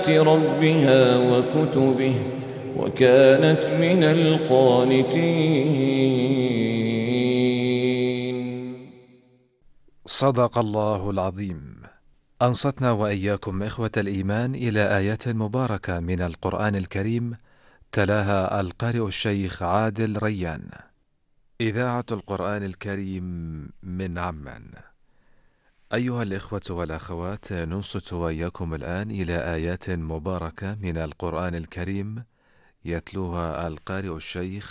ربها وكتبه وكانت من القانتين. صدق الله العظيم. أنصتنا وإياكم إخوة الإيمان إلى آيات مباركة من القرآن الكريم، تلاها القارئ الشيخ عادل ريان. إذاعة القرآن الكريم من عمان. أيها الإخوة والأخوات، ننصت وإياكم الآن إلى آيات مباركة من القرآن الكريم، يتلوها القارئ الشيخ